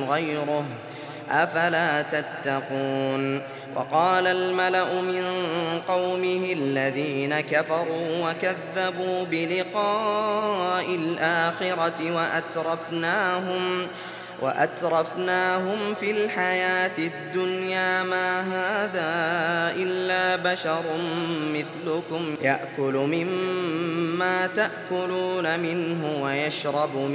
غيره أفلا تتقون. وقال الملأ من قومه الذين كفروا وكذبوا بلقاء الآخرة وأترفناهم في الحياة الدنيا ما هذا إلا بشر مثلكم يأكل مما تأكلون منه ويشرب